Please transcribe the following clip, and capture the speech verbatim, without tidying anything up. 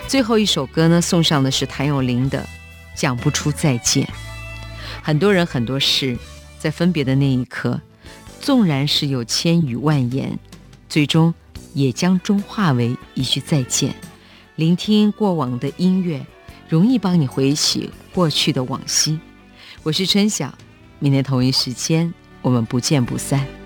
最后一首歌呢，送上的是谭咏麟的《讲不出再见》。很多人很多事，在分别的那一刻，纵然是有千语万言，最终也将终化为一句再见。聆听过往的音乐，容易帮你回洗过去的往昔。我是春晓，明天同一时间我们不见不散。